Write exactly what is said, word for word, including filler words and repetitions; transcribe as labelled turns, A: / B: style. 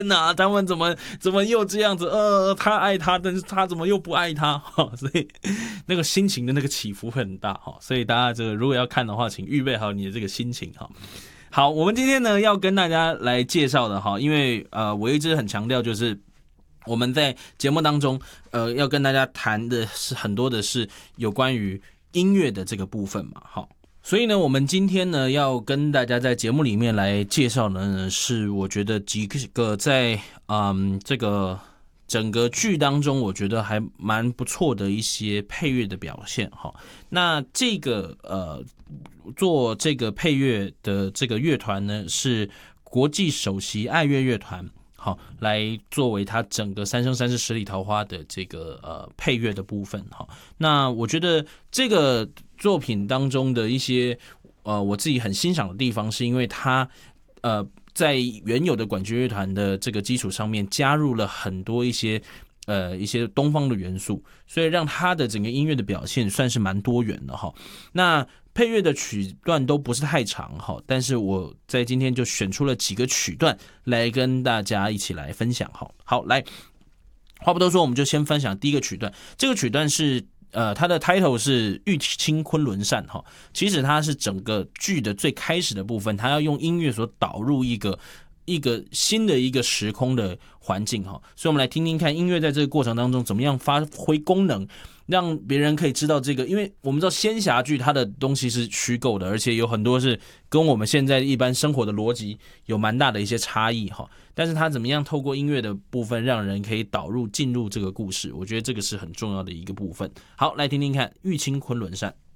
A: 哪，他们怎么怎么又这样子？呃，他爱他，但是他怎么又不爱他？哈，所以那个心情的那个起伏会很大哈。所以大家这个如果要看的话，请预备好你的这个心情哈。好，我们今天呢要跟大家来介绍的哈，因为呃我一直很强调就是我们在节目当中呃要跟大家谈的是很多的是有关于音乐的这个部分嘛，好。所以呢，我们今天呢要跟大家在节目里面来介绍的呢，是我觉得几个在嗯这个整个剧当中，我觉得还蛮不错的一些配乐的表现哈。那这个呃做这个配乐的这个乐团呢，是国际首席爱乐乐团。好，来作为它整个三生三世十里桃花的这个呃配乐的部分哈。那我觉得这个作品当中的一些呃我自己很欣赏的地方，是因为它呃在原有的管弦乐团的这个基础上面加入了很多一些呃一些东方的元素，所以让它的整个音乐的表现算是蛮多元的哈。那配乐的曲段都不是太长哈，但是我在今天就选出了几个曲段来跟大家一起来分享哈。好，来，话不多说，我们就先分享第一个曲段。这个曲段是呃，它的 title 是《玉清昆仑扇》哈。其实它是整个剧的最开始的部分，它要用音乐所导入一个一个新的一个时空的环境哈。所以我们来听听看音乐在这个过程当中怎么样发挥功能。让别人可以知道这个，因为我们知道仙侠剧它的东西是虚构的，而且有很多是跟我们现在一般生活的逻辑有蛮大的一些差异哈。但是它怎么样透过音乐的部分，让人可以导入进入这个故事，我觉得这个是很重要的一个部分。好，来听听看《玉清昆仑扇》。